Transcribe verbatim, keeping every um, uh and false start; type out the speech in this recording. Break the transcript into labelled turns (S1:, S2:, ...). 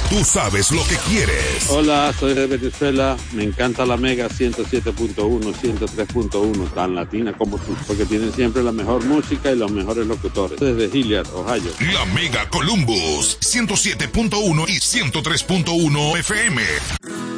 S1: Tú sabes lo que quieres.
S2: Hola, soy de Venezuela. Me encanta la Mega ciento siete punto uno, ciento tres punto uno, tan latina como tú, porque tienen siempre la mejor música y los mejores locutores. Desde Hilliard, Ohio.
S1: La Mega Columbus, ciento siete punto uno y ciento tres punto uno F M.